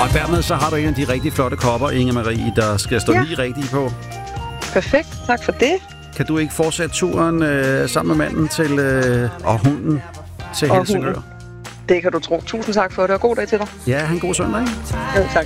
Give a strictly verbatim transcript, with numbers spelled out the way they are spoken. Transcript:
Og dermed så har du en af de rigtig flotte kopper, Inge Marie, der skal stå ja. lige rigtigt på. Perfekt, tak for det. Kan du ikke fortsætte turen øh, sammen med manden til, øh, og hunden til og Helsingør? Hunden. Det kan du tro. Tusind tak for det, og god dag til dig. Ja, han god søndag, ikke? Ja, tak.